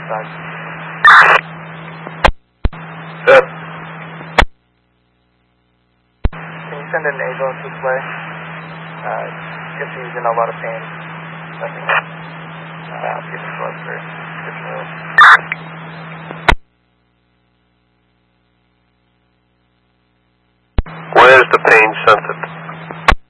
side. Good. Can you send an ambulance this way? If he's in a lot of pain. Nothing. Give him blood for additional. Where's the pain censored?